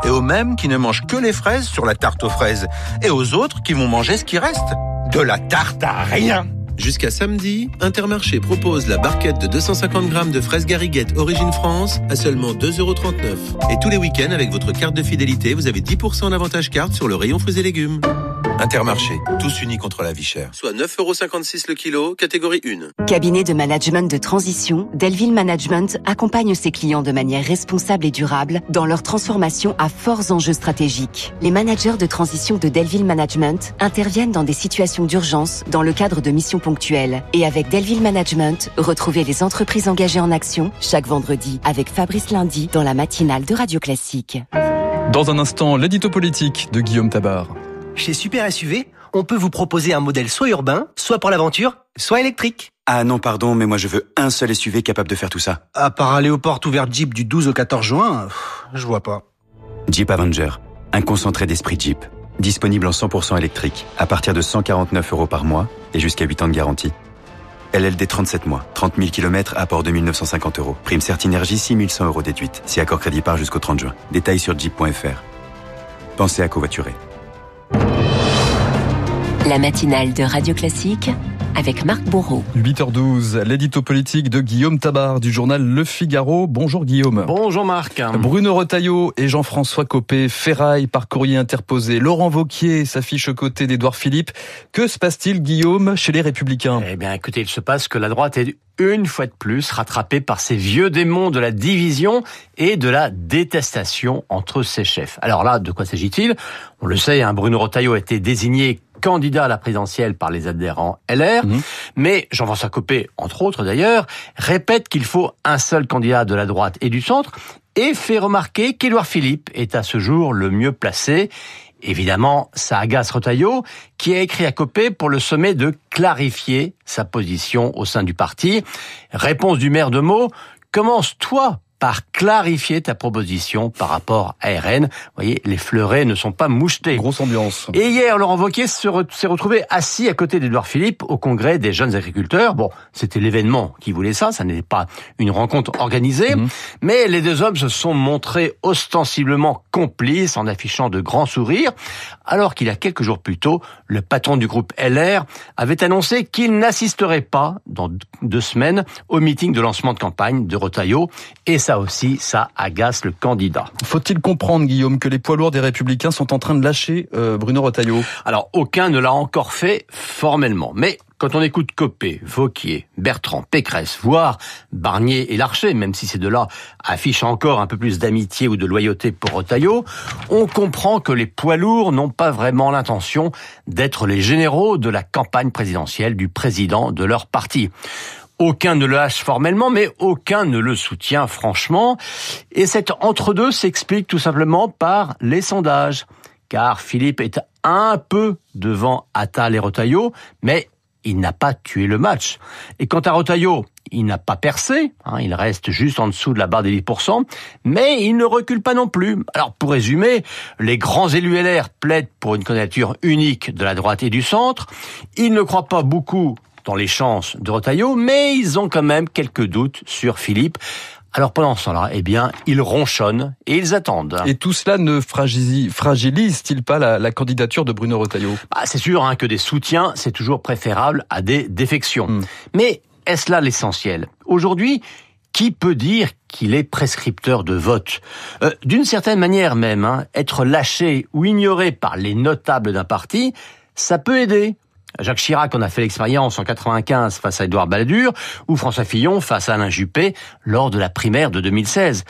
Et aux mêmes qui ne mangent que les fraises sur la tarte aux fraises. Et aux autres qui vont manger ce qui reste. De la tarte à rien. Jusqu'à samedi, Intermarché propose la barquette de 250 grammes de fraises Gariguette Origine France à seulement 2,39 €. Et tous les week-ends, avec votre carte de fidélité, vous avez 10% d'avantage carte sur le rayon fruits et légumes. Intermarché, tous unis contre la vie chère. Soit 9,56 € le kilo, catégorie 1. Cabinet de management de transition, Delville Management accompagne ses clients de manière responsable et durable dans leur transformation à forts enjeux stratégiques. Les managers de transition de Delville Management interviennent dans des situations d'urgence dans le cadre de missions ponctuelles. Et avec Delville Management, retrouvez les entreprises engagées en action chaque vendredi avec Fabrice Lundi dans la matinale de Radio Classique. Dans un instant, l'édito politique de Guillaume Tabar. Chez Super SUV, on peut vous proposer un modèle soit urbain, soit pour l'aventure, soit électrique. Ah non, pardon, mais moi je veux un seul SUV capable de faire tout ça. À part aller aux portes ouvertes Jeep du 12 au 14 juin, je vois pas. Jeep Avenger, un concentré d'esprit Jeep. Disponible en 100% électrique, à partir de 149 € par mois et jusqu'à 8 ans de garantie. LLD 37 mois, 30 000 km, apport 2 950 €. Prime Certinergie, 6 100 € déduite, si accord crédit par jusqu'au 30 juin. Détails sur jeep.fr. Pensez à covoiturer. La matinale de Radio Classique avec Marc Bourreau. 8h12, l'édito politique de Guillaume Tabar du journal Le Figaro. Bonjour Guillaume. Bonjour Marc. Bruno Retailleau et Jean-François Copé ferraillent par courrier interposé. Laurent Wauquiez s'affiche aux côtés d'Édouard Philippe. Que se passe-t-il, Guillaume, chez les Républicains ? Eh bien, écoutez, il se passe que la droite est une fois de plus rattrapée par ces vieux démons de la division et de la détestation entre ses chefs. Alors là, de quoi s'agit-il ? On le sait, Bruno Retailleau a été désigné candidat à la présidentielle par les adhérents LR, mais Jean-François Copé, entre autres d'ailleurs, répète qu'il faut un seul candidat de la droite et du centre et fait remarquer qu'Édouard Philippe est à ce jour le mieux placé. Évidemment, ça agace Retailleau, qui a écrit à Copé pour le sommer de clarifier sa position au sein du parti. Réponse du maire de Meaux, commence-toi par clarifier ta proposition par rapport à RN. Vous voyez, les fleurets ne sont pas mouchetés. Grosse ambiance. Et hier, Laurent Wauquiez s'est retrouvé assis à côté d'Édouard Philippe au congrès des jeunes agriculteurs. Bon, c'était l'événement qui voulait ça n'était pas une rencontre organisée. Mais les deux hommes se sont montrés ostensiblement complices en affichant de grands sourires, alors qu'il y a quelques jours plus tôt, le patron du groupe LR avait annoncé qu'il n'assisterait pas dans 2 semaines au meeting de lancement de campagne de Retailleau. Et ça aussi, ça agace le candidat. Faut-il comprendre, Guillaume, que les poids lourds des Républicains sont en train de lâcher Bruno Retailleau ? Alors, aucun ne l'a encore fait formellement. Mais quand on écoute Copé, Wauquiez, Bertrand, Pécresse, voire Barnier et Larcher, même si ces deux-là affichent encore un peu plus d'amitié ou de loyauté pour Retailleau, on comprend que les poids lourds n'ont pas vraiment l'intention d'être les généraux de la campagne présidentielle du président de leur parti. Aucun ne le lâche formellement, mais aucun ne le soutient franchement. Et cet entre-deux s'explique tout simplement par les sondages. Car Philippe est un peu devant Attal et Retailleau, mais il n'a pas tué le match. Et quant à Retailleau, il n'a pas percé, il reste juste en dessous de la barre des 10%, mais il ne recule pas non plus. Alors pour résumer, les grands élus LR plaident pour une candidature unique de la droite et du centre. Ils ne croient pas beaucoup dans les chances de Retailleau, mais ils ont quand même quelques doutes sur Philippe. Alors pendant ce temps-là, ils ronchonnent et ils attendent. Et tout cela ne fragilise-t-il pas la candidature de Bruno Retailleau ? C'est sûr que des soutiens, c'est toujours préférable à des défections. Mais est-ce là l'essentiel ? Aujourd'hui, qui peut dire qu'il est prescripteur de vote ? D'une certaine manière même, être lâché ou ignoré par les notables d'un parti, ça peut aider. Jacques Chirac en a fait l'expérience en 95 face à Édouard Balladur, ou François Fillon face à Alain Juppé lors de la primaire de 2016.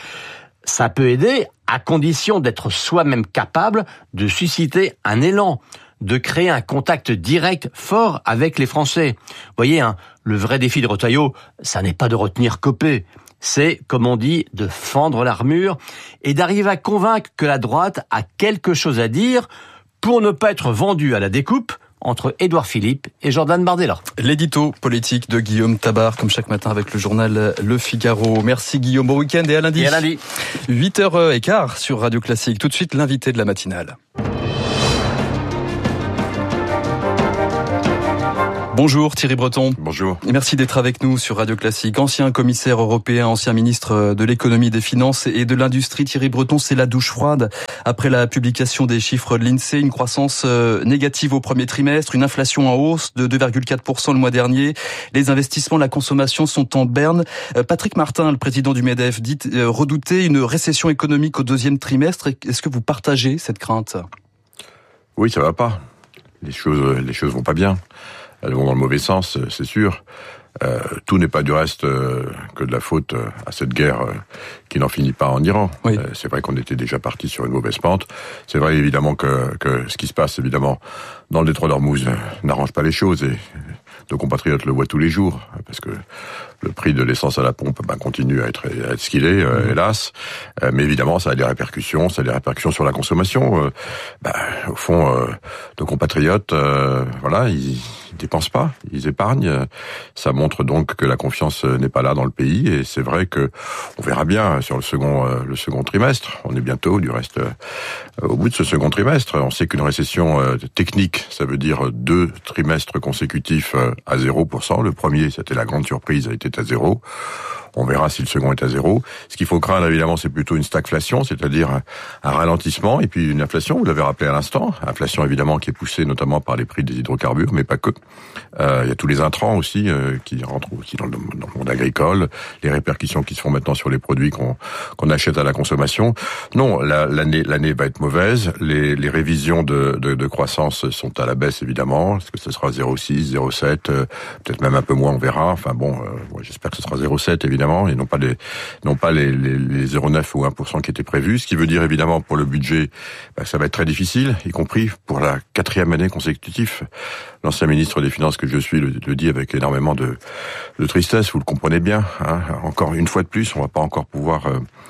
Ça peut aider à condition d'être soi-même capable de susciter un élan, de créer un contact direct fort avec les Français. Vous voyez, le vrai défi de Retailleau, ça n'est pas de retenir Copé. C'est, comme on dit, de fendre l'armure et d'arriver à convaincre que la droite a quelque chose à dire pour ne pas être vendue à la découpe entre Édouard Philippe et Jordan Bardella. L'édito politique de Guillaume Tabar, comme chaque matin avec le journal Le Figaro. Merci Guillaume, bon week-end et à lundi. 8h15 sur Radio Classique. Tout de suite, l'invité de la matinale. Bonjour Thierry Breton. Bonjour. Merci d'être avec nous sur Radio Classique. Ancien commissaire européen, ancien ministre de l'économie, des finances et de l'industrie. Thierry Breton, c'est la douche froide après la publication des chiffres de l'INSEE. Une croissance négative au premier trimestre, une inflation en hausse de 2,4% le mois dernier. Les investissements, la consommation sont en berne. Patrick Martin, le président du MEDEF, dit redouter une récession économique au deuxième trimestre. Est-ce que vous partagez cette crainte ? Oui, ça va pas. Les choses vont pas bien. Elles vont dans le mauvais sens, c'est sûr. Tout n'est pas du reste que de la faute à cette guerre qui n'en finit pas en Iran. Oui. C'est vrai qu'on était déjà parti sur une mauvaise pente. C'est vrai évidemment que ce qui se passe évidemment dans le détroit d'Ormuz n'arrange pas les choses et nos compatriotes le voient tous les jours parce que le prix de l'essence à la pompe continue à être ce qu'il est, hélas. Mais évidemment, ça a des répercussions sur la consommation. Au fond, nos compatriotes, ils dépensent pas, ils épargnent. Ça montre donc que la confiance n'est pas là dans le pays. Et c'est vrai que on verra bien sur le second trimestre. On est bientôt, du reste, au bout de ce second trimestre. On sait qu'une récession technique, ça veut dire 2 trimestres consécutifs à 0%. Le premier, c'était la grande surprise, a été à 0. On verra si le second est à 0. Ce qu'il faut craindre, évidemment, c'est plutôt une stagflation, c'est-à-dire un ralentissement, et puis une inflation, vous l'avez rappelé à l'instant. Inflation, évidemment, qui est poussée notamment par les prix des hydrocarbures, mais pas que. Il y a tous les intrants aussi qui rentrent aussi dans le monde agricole, les répercussions qui se font maintenant sur les produits qu'on achète à la consommation. Non, l'année va être mauvaise. Les révisions de croissance sont à la baisse, évidemment. Est-ce que ce sera 0,6, 0,7, peut-être même un peu moins, on verra. Enfin bon, j'espère que ce sera 0,7, évidemment, et non pas les 0,9 ou 1% qui étaient prévus. Ce qui veut dire, évidemment, pour le budget, ça va être très difficile, y compris pour la 4e année consécutive. L'ancien ministre des Finances que je suis le dit avec énormément de tristesse, vous le comprenez bien. Encore une fois de plus, on va pas encore pouvoir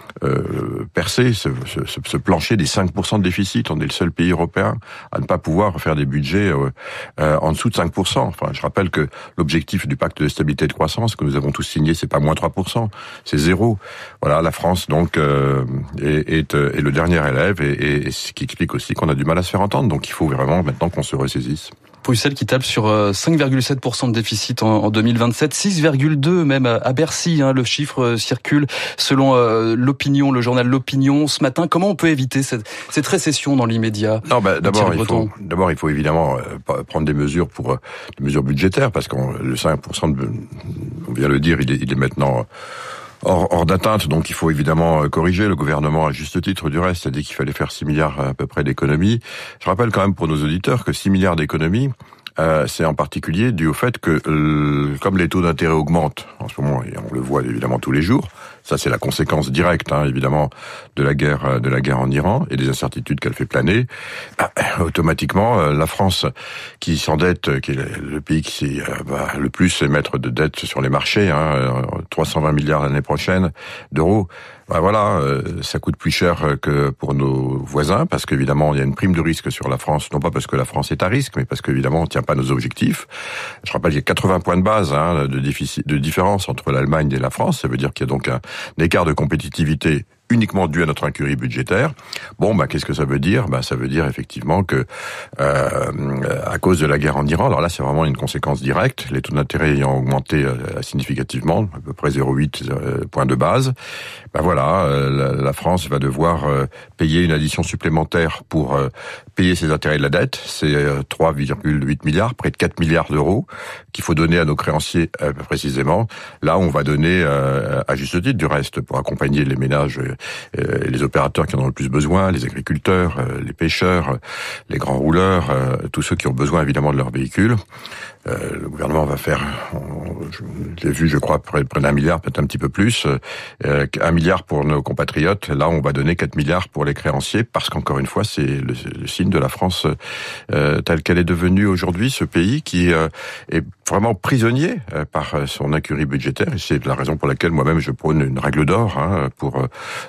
percer ce plancher des 5% de déficit. On est le seul pays européen à ne pas pouvoir faire des budgets en dessous de 5%. Enfin, je rappelle que l'objectif du pacte de stabilité et de croissance que nous avons tous signé, c'est pas moins 3%, c'est 0. Voilà, la France donc est le dernier élève et ce qui explique aussi qu'on a du mal à se faire entendre. Donc il faut vraiment maintenant qu'on se ressaisisse. Bruxelles qui tape sur 5,7% de déficit en 2027, 6,2 même à Bercy. Le chiffre circule selon l'opinion, le journal L'Opinion ce matin. Comment on peut éviter cette récession dans l'immédiat ? Non, d'abord il faut évidemment prendre des mesures des mesures budgétaires parce que le 5%, on vient le dire, il est maintenant hors d'atteinte, donc il faut évidemment corriger. Le gouvernement, à juste titre du reste, a dit qu'il fallait faire 6 milliards à peu près d'économies. Je rappelle quand même pour nos auditeurs que 6 milliards d'économies, c'est en particulier dû au fait que, comme les taux d'intérêt augmentent en ce moment, et on le voit évidemment tous les jours, ça c'est la conséquence directe, évidemment, de la guerre en Iran et des incertitudes qu'elle fait planer. Automatiquement, la France qui s'endette, qui est le pays qui s'est le plus émettre de dettes sur les marchés, 320 milliards l'année prochaine d'euros. Ça coûte plus cher que pour nos voisins, parce qu'évidemment, il y a une prime de risque sur la France, non pas parce que la France est à risque, mais parce qu'évidemment, on ne tient pas nos objectifs. Je rappelle qu'il y a 80 points de base de différence entre l'Allemagne et la France. Ça veut dire qu'il y a donc un écart de compétitivité uniquement dû à notre incurie budgétaire. Qu'est-ce que ça veut dire ? Ça veut dire effectivement que à cause de la guerre en Iran, alors là c'est vraiment une conséquence directe, les taux d'intérêt ayant augmenté significativement, à peu près 0,8 points de base, la France va devoir payer une addition supplémentaire pour payer ses intérêts de la dette. C'est 3,8 milliards, près de 4 milliards d'euros qu'il faut donner à nos créanciers précisément. Là, on va donner à juste titre du reste pour accompagner les ménages et les opérateurs qui en ont le plus besoin, les agriculteurs, les pêcheurs, les grands rouleurs, tous ceux qui ont besoin évidemment de leur véhicule. Le gouvernement va faire, j'ai vu, je crois, près d'1 milliard, peut-être un petit peu plus, 1 milliard pour nos compatriotes. Là, on va donner 4 milliards pour les créanciers, parce qu'encore une fois, c'est le signe de la France telle qu'elle est devenue aujourd'hui, ce pays qui est vraiment prisonnier par son incurie budgétaire. Et c'est la raison pour laquelle moi-même je prône une règle d'or pour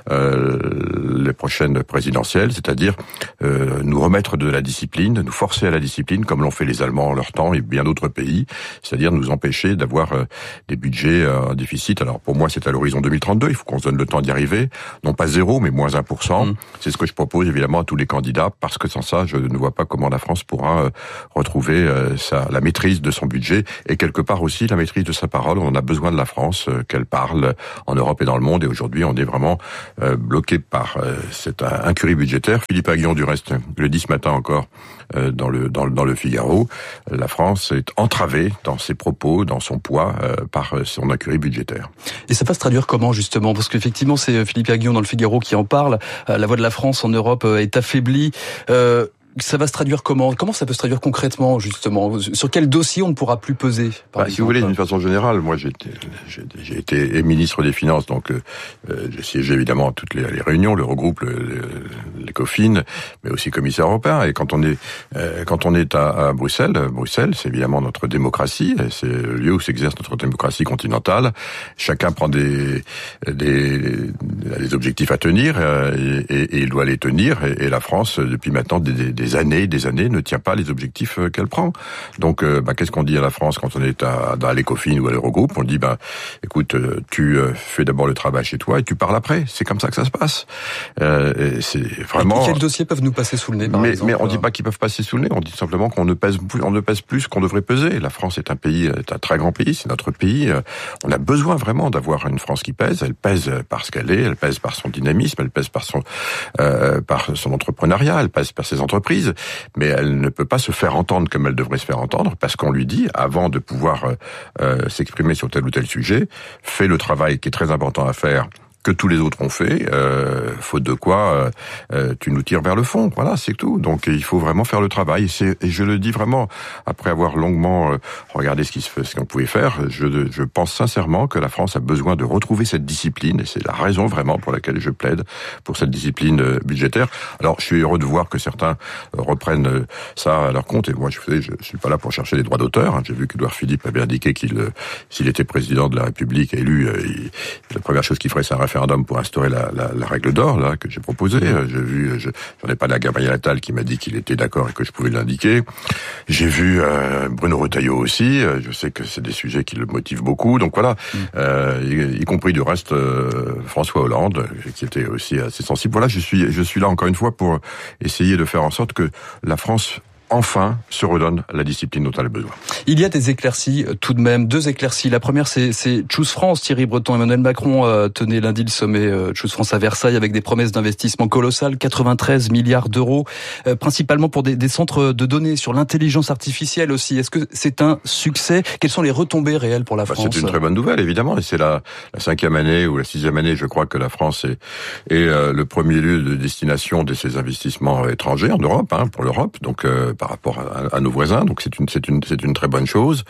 les prochaines présidentielles, c'est-à-dire nous remettre de la discipline, nous forcer à la discipline, comme l'ont fait les Allemands en leur temps et bien d'autres pays, c'est-à-dire nous empêcher d'avoir des budgets en déficit. Alors pour moi, c'est à l'horizon 2032, il faut qu'on se donne le temps d'y arriver, non pas 0, mais moins 1%. C'est ce que je propose évidemment à tous les candidats, parce que sans ça, je ne vois pas comment la France pourra retrouver la maîtrise de son budget. et quelque part aussi la maîtrise de sa parole. On a besoin de la France, qu'elle parle en Europe et dans le monde, et aujourd'hui on est vraiment bloqué par cette incurie budgétaire. Philippe Aghion, du reste, le dit ce matin encore dans le Figaro, la France est entravée dans ses propos, dans son poids, par son incurie budgétaire. Et ça va se traduire comment justement? Parce qu'effectivement c'est Philippe Aghion dans le Figaro qui en parle. La voix de la France en Europe est affaiblie. Ça va se traduire comment? Comment ça peut se traduire concrètement, justement? Sur quel dossier on ne pourra plus peser, par exemple? Si vous voulez, d'une façon générale, moi j'ai été ministre des Finances, donc j'ai siégé évidemment à toutes les réunions, l'Eurogroupe, l'Ecofin, mais aussi commissaire européen. Et quand on est à Bruxelles, c'est évidemment notre démocratie, c'est le lieu où s'exerce notre démocratie continentale. Chacun prend des objectifs à tenir et il doit les tenir. Et la France, depuis maintenant des années ne tient pas les objectifs qu'elle prend. Donc, qu'est-ce qu'on dit à la France quand on est dans l'Ecofin ou à l'Eurogroupe? On dit, écoute, tu fais d'abord le travail chez toi et tu parles après. C'est comme ça que ça se passe. Et c'est vraiment. Et quels dossiers peuvent nous passer sous le nez, par exemple? Mais on dit pas qu'ils peuvent passer sous le nez. On dit simplement qu'on ne pèse plus qu'on devrait peser. La France est un très grand pays. C'est notre pays. On a besoin vraiment d'avoir une France qui pèse. Elle pèse parce qu'elle est. Elle pèse par son dynamisme. Elle pèse par son entrepreneuriat. Elle pèse par ses entreprises. Mais elle ne peut pas se faire entendre comme elle devrait se faire entendre, parce qu'on lui dit, avant de pouvoir s'exprimer sur tel ou tel sujet, fais le travail qui est très important à faire, que tous les autres ont fait, faute de quoi tu nous tires vers le fond. Voilà, c'est tout. Donc il faut vraiment faire le travail. Et je le dis vraiment, après avoir longuement regardé ce qu'on pouvait faire, je pense sincèrement que la France a besoin de retrouver cette discipline, et c'est la raison vraiment pour laquelle je plaide pour cette discipline budgétaire. Alors je suis heureux de voir que certains reprennent ça à leur compte, et moi je suis pas là pour chercher les droits d'auteur. J'ai vu qu'Édouard Philippe avait indiqué s'il était président de la République élu, la première chose qu'il ferait, c'est un référendum pour instaurer la règle d'or, là, que j'ai proposée. J'en ai parlé à Gabriel Attal qui m'a dit qu'il était d'accord et que je pouvais l'indiquer. J'ai vu Bruno Retailleau aussi. Je sais que c'est des sujets qui le motivent beaucoup. Donc voilà, y compris du reste François Hollande, qui était aussi assez sensible. Voilà, je suis là encore une fois pour essayer de faire en sorte que la France enfin se redonne la discipline dont elle a besoin. Il y a des éclaircies tout de même, 2 éclaircies. La première, c'est Choose France. Thierry Breton, Emmanuel Macron tenait lundi le sommet Choose France à Versailles avec des promesses d'investissement colossales, 93 milliards d'euros, principalement pour des centres de données sur l'intelligence artificielle aussi. Est-ce que c'est un succès? Quelles sont les retombées réelles pour la France? C'est une très bonne nouvelle, évidemment, et c'est la 5e année ou la 6e année, je crois, que la France est le premier lieu de destination de ces investissements étrangers en Europe, pour l'Europe. Donc par rapport à nos voisins, donc c'est une très bonne chose.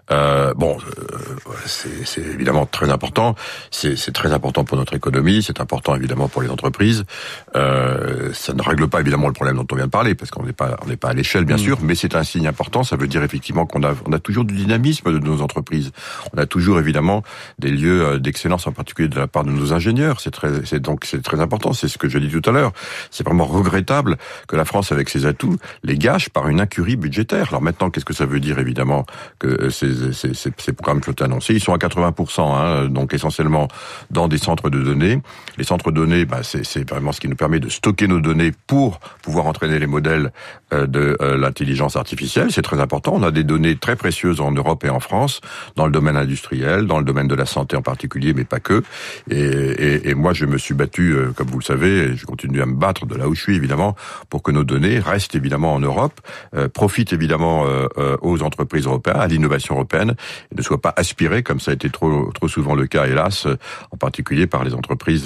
C'est évidemment très important. C'est très important pour notre économie. C'est important évidemment pour les entreprises. Ça ne règle pas évidemment le problème dont on vient de parler, parce qu'on n'est pas à l'échelle bien sûr, mais c'est un signe important. Ça veut dire effectivement qu'on a toujours du dynamisme de nos entreprises. On a toujours évidemment des lieux d'excellence, en particulier de la part de nos ingénieurs. C'est très important. C'est ce que je dis tout à l'heure. C'est vraiment regrettable que la France, avec ses atouts, les gâche par une incurie budgétaire. Alors maintenant, qu'est-ce que ça veut dire évidemment que ces programmes qui ont été annoncés, ils sont à 80%, donc essentiellement dans des centres de données. Les centres de données, c'est vraiment ce qui nous permet de stocker nos données pour pouvoir entraîner les modèles de l'intelligence artificielle. C'est très important. On a des données très précieuses en Europe et en France, dans le domaine industriel, dans le domaine de la santé en particulier, mais pas que. Et moi, je me suis battu, comme vous le savez, et je continue à me battre de là où je suis évidemment, pour que nos données restent évidemment en Europe, profitent évidemment aux entreprises européennes, à l'innovation européenne, et ne soient pas aspirées, comme ça a été trop souvent le cas, hélas, en particulier par les entreprises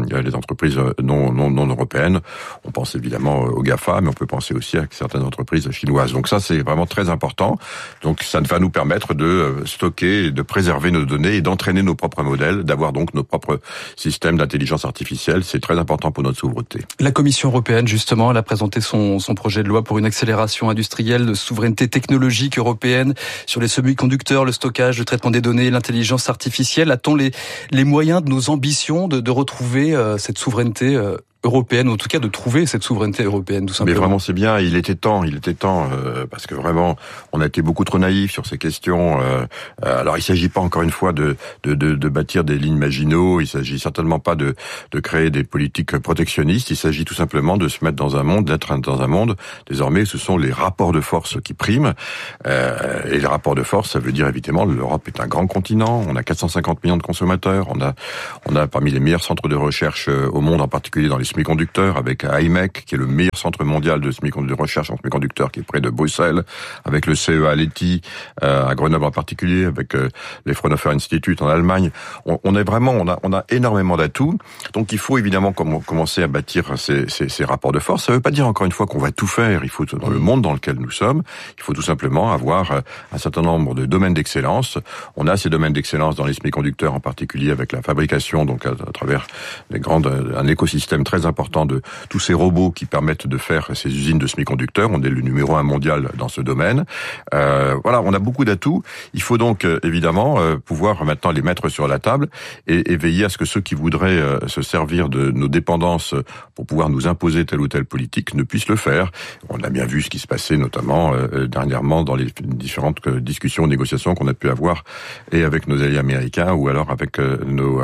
non européennes. On pense évidemment aux GAFA, mais on peut penser aussi à certaines entreprises chinoises. Donc ça, c'est vraiment très important. Donc ça va nous permettre de stocker, de préserver nos données et d'entraîner nos propres modèles, d'avoir donc nos propres systèmes d'intelligence artificielle. C'est très important pour notre souveraineté. La Commission européenne, justement, elle a présenté son projet de loi pour une accélération industrielle de souveraineté technologique européenne sur les semi-conducteurs, le stockage, le traitement des données, l'intelligence artificielle. A-t-on les moyens de nos ambitions de retrouver cette souveraineté européenne, en tout cas de trouver cette souveraineté européenne, tout simplement. Mais vraiment, c'est bien. Il était temps, parce que vraiment, on a été beaucoup trop naïfs sur ces questions. Alors, il s'agit pas encore une fois de bâtir des lignes Maginot. Il s'agit certainement pas de créer des politiques protectionnistes. Il s'agit tout simplement de se mettre dans un monde, d'être dans un monde. Désormais, ce sont les rapports de force qui priment. Et les rapports de force, ça veut dire évidemment, l'Europe est un grand continent. On a 450 millions de consommateurs. On a parmi les meilleurs centres de recherche au monde, en particulier dans les semi-conducteurs, avec IMEC, qui est le meilleur centre mondial de recherche en semi-conducteurs, qui est près de Bruxelles, avec le CEA Leti à Grenoble en particulier, avec les Fraunhofer Institute en Allemagne. On a énormément d'atouts. Donc il faut évidemment commencer à bâtir ces rapports de force. Ça ne veut pas dire encore une fois qu'on va tout faire. Il faut, dans le monde dans lequel nous sommes, il faut tout simplement avoir un certain nombre de domaines d'excellence. On a ces domaines d'excellence dans les semi-conducteurs, en particulier avec la fabrication, donc à travers un écosystème très important de tous ces robots qui permettent de faire ces usines de semi-conducteurs. On est le numéro 1 mondial dans ce domaine. Voilà, on a beaucoup d'atouts. Il faut donc évidemment pouvoir maintenant les mettre sur la table et veiller à ce que ceux qui voudraient se servir de nos dépendances pour pouvoir nous imposer telle ou telle politique ne puissent le faire. On a bien vu ce qui se passait notamment dernièrement dans les différentes discussions, négociations qu'on a pu avoir et avec nos alliés américains ou alors avec nos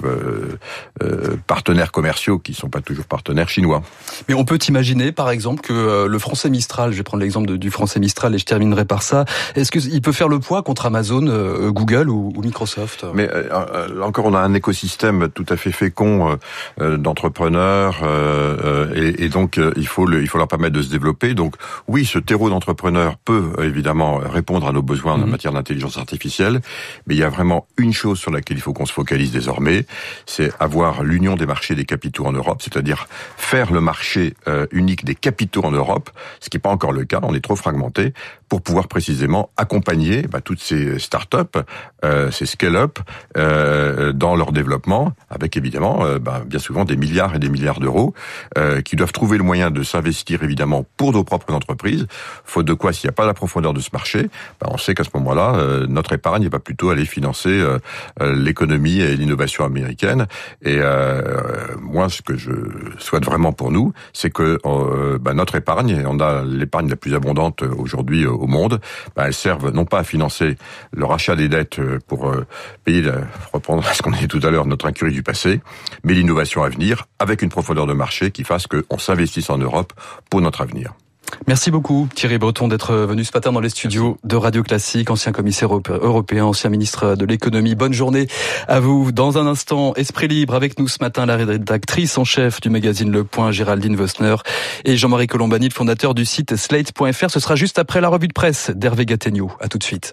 partenaires commerciaux qui sont pas toujours partenaires chinois. Mais on peut imaginer par exemple que le français Mistral, je vais prendre l'exemple du français Mistral et je terminerai par ça, est-ce qu'il peut faire le poids contre Amazon, Google ou Microsoft? Mais encore, on a un écosystème tout à fait fécond d'entrepreneurs et donc il faut leur permettre de se développer. Donc oui, ce terreau d'entrepreneurs peut évidemment répondre à nos besoins en matière d'intelligence artificielle, mais il y a vraiment une chose sur laquelle il faut qu'on se focalise désormais, c'est avoir l'union des marchés des capitaux en Europe, c'est-à-dire faire le marché unique des capitaux en Europe, ce qui n'est pas encore le cas, on est trop fragmenté, pour pouvoir précisément accompagner toutes ces start-up, ces scale-up dans leur développement, avec évidemment bien souvent des milliards et des milliards d'euros qui doivent trouver le moyen de s'investir évidemment pour nos propres entreprises, faute de quoi s'il n'y a pas la profondeur de ce marché, on sait qu'à ce moment-là, notre épargne va plutôt aller financer l'économie et l'innovation américaine. Et moi, ce que je souhaite vraiment pour nous, c'est que notre épargne, et on a l'épargne la plus abondante aujourd'hui au monde, elle serve non pas à financer le rachat des dettes pour payer, reprendre ce qu'on a dit tout à l'heure, notre incurie du passé, mais l'innovation à venir, avec une profondeur de marché qui fasse qu'on s'investisse en Europe pour notre avenir. Merci beaucoup Thierry Breton d'être venu ce matin dans les studios de Radio Classique, ancien commissaire européen, ancien ministre de l'économie. Bonne journée à vous. Dans un instant, Esprit Libre avec nous ce matin, la rédactrice en chef du magazine Le Point, Géraldine Wössner, et Jean-Marie Colombani, le fondateur du site Slate.fr. Ce sera juste après la revue de presse d'Hervé Gattegno. À tout de suite.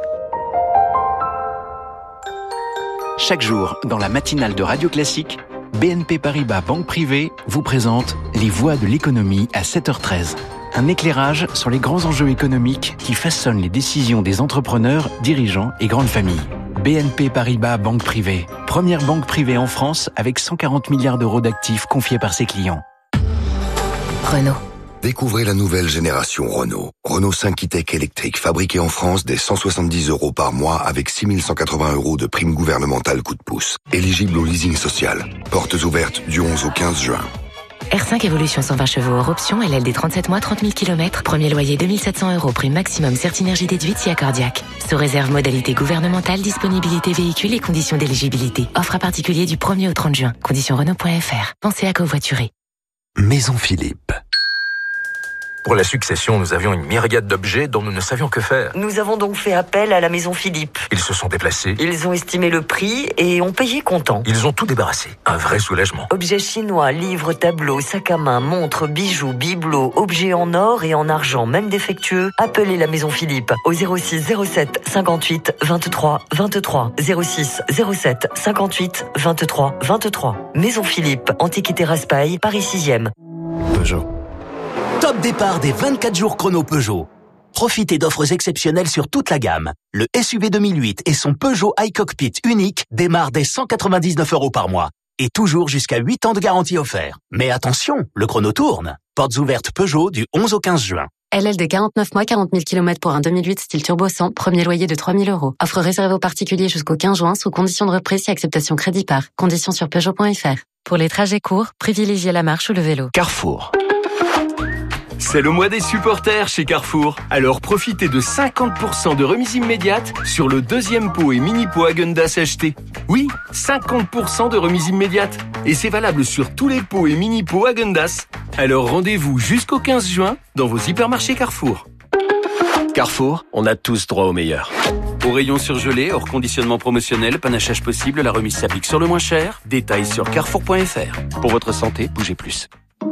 Chaque jour, dans la matinale de Radio Classique, BNP Paribas Banque Privée vous présente Les Voix de l'économie à 7h13. Un éclairage sur les grands enjeux économiques qui façonnent les décisions des entrepreneurs, dirigeants et grandes familles. BNP Paribas Banque Privée, première banque privée en France avec 140 milliards d'euros d'actifs confiés par ses clients. Renault. Découvrez la nouvelle génération Renault. Renault 5 e-Tech électrique, fabriqué en France dès 170 € par mois avec 6 180 € de prime gouvernementale coup de pouce. Éligible au leasing social. Portes ouvertes du 11 au 15 juin. R5 Evolution 120 chevaux hors option, LLD 37 mois, 30 000 km, premier loyer 2 700 €, prime maximum Certinergie déduite si accordiaque. Sous réserve modalité gouvernementale, disponibilité véhicule et conditions d'éligibilité. Offre à particulier du 1er au 30 juin. Conditions Renault.fr. Pensez à covoiturer. Maison Philippe. Pour la succession, nous avions une myriade d'objets dont nous ne savions que faire. Nous avons donc fait appel à la Maison Philippe. Ils se sont déplacés. Ils ont estimé le prix et ont payé comptant. Ils ont tout débarrassé. Un vrai soulagement. Objets chinois, livres, tableaux, sacs à main, montres, bijoux, bibelots, objets en or et en argent, même défectueux. Appelez la Maison Philippe au 06 07 58 23 23. 06 07 58 23 23. Maison Philippe, Antiquité Raspail, Paris 6e. Peugeot. Top départ des 24 jours chrono Peugeot. Profitez d'offres exceptionnelles sur toute la gamme. Le SUV 2008 et son Peugeot iCockpit unique démarrent dès 199 € par mois. Et toujours jusqu'à 8 ans de garantie offert. Mais attention, le chrono tourne. Portes ouvertes Peugeot du 11 au 15 juin. LLD 49 mois, 40 000 km pour un 2008 style turbo 100, premier loyer de 3 000 €. Offre réservée aux particuliers jusqu'au 15 juin, sous condition de reprise et acceptation crédit par. Conditions sur Peugeot.fr. Pour les trajets courts, privilégiez la marche ou le vélo. Carrefour. C'est le mois des supporters chez Carrefour. Alors profitez de 50% de remise immédiate sur le deuxième pot et mini-pot Häagen-Dazs acheté. Oui, 50% de remise immédiate. Et c'est valable sur tous les pots et mini-pots Häagen-Dazs. Alors rendez-vous jusqu'au 15 juin dans vos hypermarchés Carrefour. Carrefour, on a tous droit au meilleur. Au rayon surgelé, hors conditionnement promotionnel, panachage possible, la remise s'applique sur le moins cher. Détails sur carrefour.fr. Pour votre santé, bougez plus.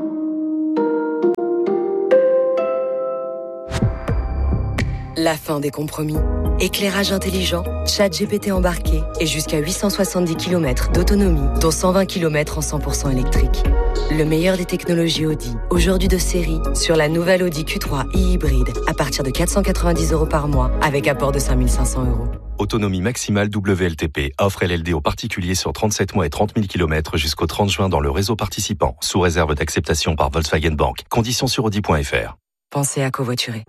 La fin des compromis. Éclairage intelligent, ChatGPT embarqué et jusqu'à 870 km d'autonomie, dont 120 km en 100% électrique. Le meilleur des technologies Audi, aujourd'hui de série, sur la nouvelle Audi Q3 e-hybride, à partir de 490 € par mois, avec apport de 5 500 €. Autonomie maximale WLTP. Offre LLD aux particuliers sur 37 mois et 30 000 km jusqu'au 30 juin dans le réseau participant, sous réserve d'acceptation par Volkswagen Bank. Conditions sur Audi.fr. Pensez à covoiturer.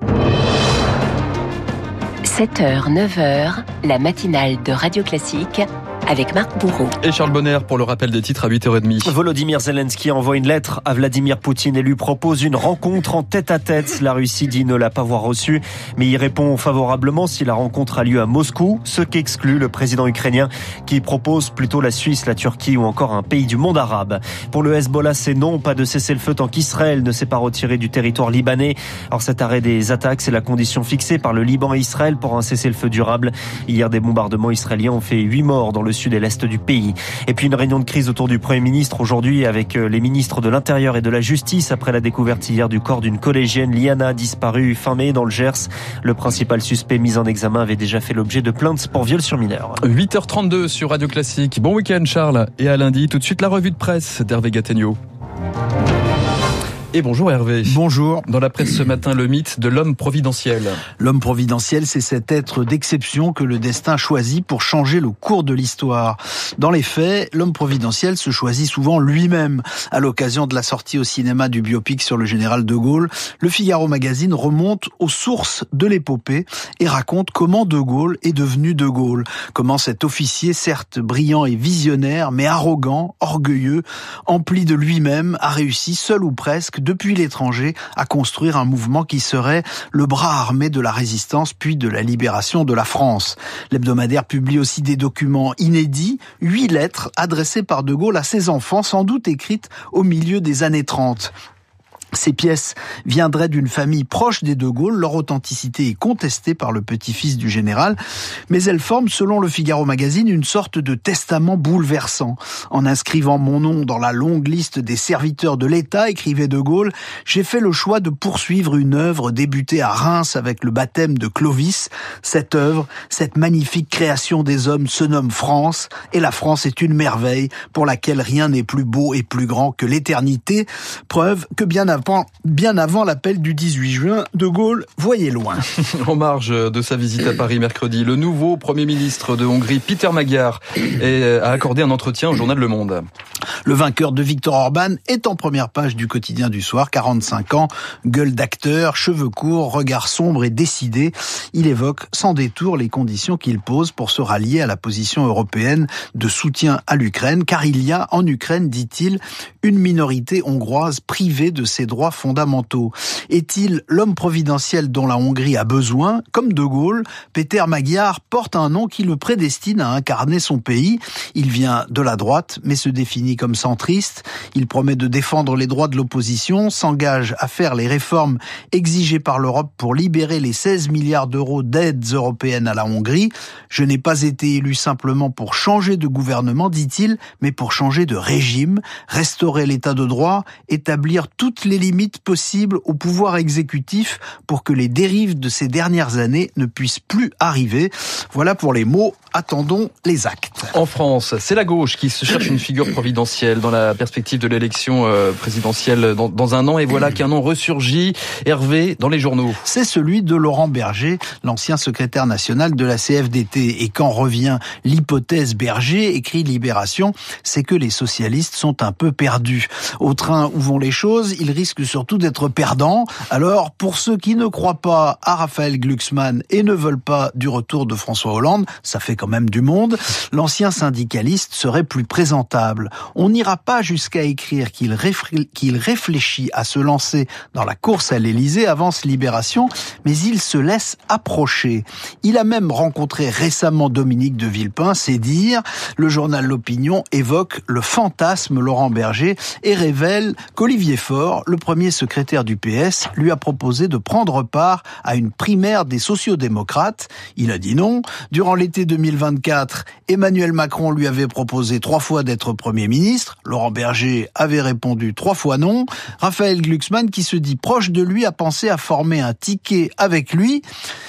7h, 9h, la matinale de Radio Classique avec Marc Bourreau. Et Charles Bonner pour le rappel des titres à 8h30. Volodymyr Zelensky envoie une lettre à Vladimir Poutine et lui propose une rencontre en tête-à-tête. La Russie dit ne la pas avoir reçue, mais y répond favorablement si la rencontre a lieu à Moscou, ce qu'exclut le président ukrainien qui propose plutôt la Suisse, la Turquie ou encore un pays du monde arabe. Pour le Hezbollah, c'est non, pas de cessez-le-feu tant qu'Israël ne s'est pas retiré du territoire libanais. Alors cet arrêt des attaques, c'est la condition fixée par le Liban et Israël pour un cessez-le-feu durable. Hier, des bombardements israéliens ont fait 8 morts dans le sud et l'est du pays. Et puis une réunion de crise autour du Premier ministre aujourd'hui avec les ministres de l'Intérieur et de la Justice après la découverte hier du corps d'une collégienne, Liana, disparue fin mai dans le Gers. Le principal suspect mis en examen avait déjà fait l'objet de plaintes pour viol sur mineur. 8h32 sur Radio Classique. Bon week-end Charles. Et à lundi, tout de suite la revue de presse d'Hervé Gattegno. Et bonjour Hervé. Bonjour. Dans la presse ce matin, le mythe de l'homme providentiel. L'homme providentiel, c'est cet être d'exception que le destin choisit pour changer le cours de l'histoire. Dans les faits, l'homme providentiel se choisit souvent lui-même. À l'occasion de la sortie au cinéma du biopic sur le général de Gaulle, le Figaro Magazine remonte aux sources de l'épopée et raconte comment de Gaulle est devenu de Gaulle. Comment cet officier, certes brillant et visionnaire, mais arrogant, orgueilleux, empli de lui-même, a réussi, seul ou presque, depuis l'étranger, à construire un mouvement qui serait le bras armé de la résistance puis de la libération de la France. L'hebdomadaire publie aussi des documents inédits, 8 lettres adressées par de Gaulle à ses enfants, sans doute écrites au milieu des années 30. Ces pièces viendraient d'une famille proche des de Gaulle, leur authenticité est contestée par le petit-fils du général, mais elles forment, selon le Figaro Magazine, une sorte de testament bouleversant. En inscrivant mon nom dans la longue liste des serviteurs de l'État, écrivait de Gaulle, j'ai fait le choix de poursuivre une œuvre débutée à Reims avec le baptême de Clovis. Cette œuvre, cette magnifique création des hommes se nomme France, et la France est une merveille pour laquelle rien n'est plus beau et plus grand que l'éternité. Preuve que bien avant l'appel du 18 juin, de Gaulle voyait loin. En marge de sa visite à Paris mercredi, le nouveau Premier ministre de Hongrie, Péter Magyar, a accordé un entretien au journal Le Monde. Le vainqueur de Viktor Orban est en première page du quotidien du soir, 45 ans, gueule d'acteur, cheveux courts, regard sombre et décidé. Il évoque sans détour les conditions qu'il pose pour se rallier à la position européenne de soutien à l'Ukraine, car il y a en Ukraine, dit-il, une minorité hongroise privée de ses droits fondamentaux. Est-il l'homme providentiel dont la Hongrie a besoin? Comme de Gaulle, Péter Magyar porte un nom qui le prédestine à incarner son pays. Il vient de la droite, mais se définit comme centriste. Il promet de défendre les droits de l'opposition, s'engage à faire les réformes exigées par l'Europe pour libérer les 16 milliards d'euros d'aides européennes à la Hongrie. Je n'ai pas été élu simplement pour changer de gouvernement, dit-il, mais pour changer de régime, restaurer l'état de droit, établir toutes les limites possibles au pouvoir exécutif pour que les dérives de ces dernières années ne puissent plus arriver. Voilà pour les mots, attendons les actes. En France, c'est la gauche qui se cherche une figure providentielle dans la perspective de l'élection présidentielle dans un an, et voilà qu'un nom ressurgit, Hervé, dans les journaux. C'est celui de Laurent Berger, l'ancien secrétaire national de la CFDT. Et quand revient l'hypothèse Berger, écrit Libération, c'est que les socialistes sont un peu perdus. Au train où vont les choses, ils risquent risque surtout d'être perdant. Alors, pour ceux qui ne croient pas à Raphaël Glucksmann et ne veulent pas du retour de François Hollande, ça fait quand même du monde, l'ancien syndicaliste serait plus présentable. On n'ira pas jusqu'à écrire qu'il réfléchit à se lancer dans la course à l'Élysée, avance Libération, mais il se laisse approcher. Il a même rencontré récemment Dominique de Villepin, c'est dire. Le journal L'Opinion évoque le fantasme Laurent Berger et révèle qu'Olivier Faure, le premier secrétaire du PS, lui a proposé de prendre part à une primaire des sociodémocrates. Il a dit non. Durant l'été 2024, Emmanuel Macron lui avait proposé 3 fois d'être Premier ministre. Laurent Berger avait répondu 3 fois non. Raphaël Glucksmann, qui se dit proche de lui, a pensé à former un ticket avec lui.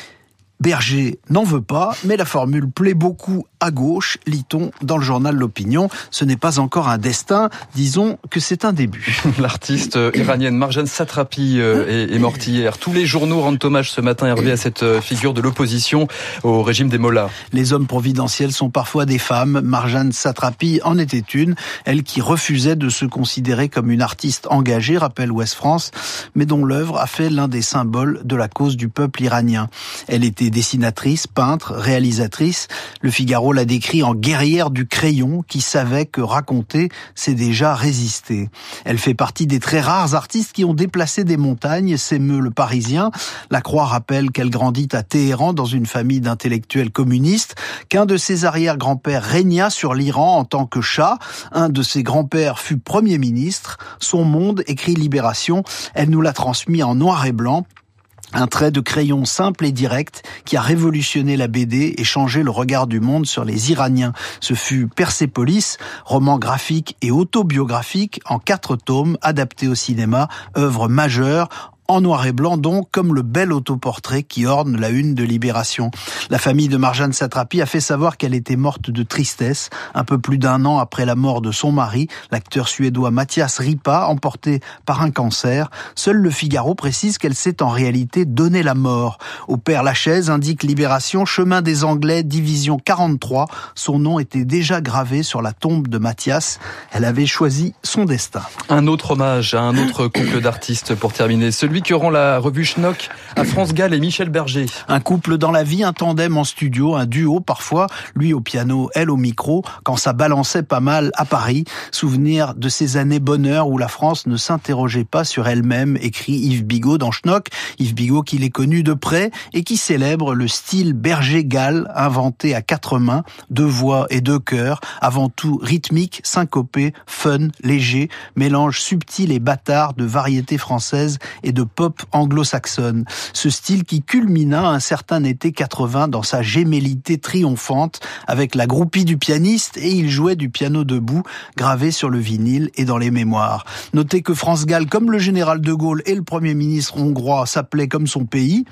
Berger n'en veut pas, mais la formule plaît beaucoup à gauche, lit-on dans le journal L'Opinion. Ce n'est pas encore un destin, disons que c'est un début. L'artiste iranienne Marjane Satrapi est morte hier. Tous les journaux rendent hommage ce matin, Hervé, à cette figure de l'opposition au régime des mollahs. Les hommes providentiels sont parfois des femmes. Marjane Satrapi en était une, elle qui refusait de se considérer comme une artiste engagée, rappelle Ouest France, mais dont l'œuvre a fait l'un des symboles de la cause du peuple iranien. Elle était dessinatrice, peintre, réalisatrice. Le Figaro l'a décrit en guerrière du crayon qui savait que raconter, c'est déjà résister. Elle fait partie des très rares artistes qui ont déplacé des montagnes, s'émeut le Parisien. La Croix rappelle qu'elle grandit à Téhéran dans une famille d'intellectuels communistes, qu'un de ses arrière-grands-pères régna sur l'Iran en tant que shah. Un de ses grands-pères fut Premier ministre. Son monde, écrit Libération, elle nous l'a transmis en noir et blanc. Un trait de crayon simple et direct qui a révolutionné la BD et changé le regard du monde sur les Iraniens. Ce fut Persépolis, roman graphique et autobiographique en 4 tomes, adapté au cinéma, œuvre majeure, en noir et blanc donc, comme le bel autoportrait qui orne la une de Libération. La famille de Marjane Satrapi a fait savoir qu'elle était morte de tristesse, un peu plus d'1 an après la mort de son mari, l'acteur suédois Mattias Ripa, emporté par un cancer. Seul le Figaro précise qu'elle s'est en réalité donné la mort. Au Père-Lachaise, indique Libération, chemin des Anglais, division 43. Son nom était déjà gravé sur la tombe de Mattias. Elle avait choisi son destin. Un autre hommage à un autre couple d'artistes pour terminer, celui qui rend la revue Schnock à France Gall et Michel Berger. Un couple dans la vie, un tandem en studio, un duo parfois, lui au piano, elle au micro, quand ça balançait pas mal à Paris. Souvenir de ces années bonheur où la France ne s'interrogeait pas sur elle-même, écrit Yves Bigot dans Schnock. Yves Bigot qui les connut de près et qui célèbre le style Berger-Gall, inventé à 4 mains, 2 voix et 2 chœurs, avant tout rythmique, syncopé, fun, léger, mélange subtil et bâtard de variétés françaises et de pop anglo-saxonne. Ce style qui culmina un certain été 80 dans sa gémellité triomphante avec la groupie du pianiste et il jouait du piano debout, gravé sur le vinyle et dans les mémoires. Notez que France Gall, comme le général de Gaulle et le Premier ministre hongrois, s'appelait comme son pays.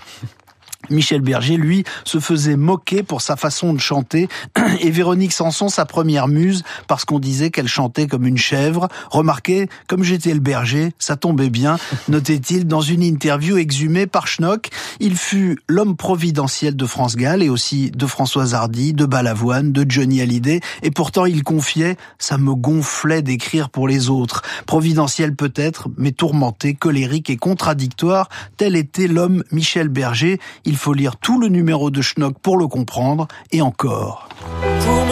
Michel Berger, lui, se faisait moquer pour sa façon de chanter et Véronique Sanson, sa première muse, parce qu'on disait qu'elle chantait comme une chèvre. Remarquez, comme j'étais le berger, ça tombait bien, notait-il dans une interview exhumée par Schnock. Il fut l'homme providentiel de France Gall et aussi de Françoise Hardy, de Balavoine, de Johnny Hallyday et pourtant il confiait « ça me gonflait d'écrire pour les autres ». Providentiel peut-être, mais tourmenté, colérique et contradictoire, tel était l'homme Michel Berger. Il faut lire tout le numéro de Schnock pour le comprendre, et encore.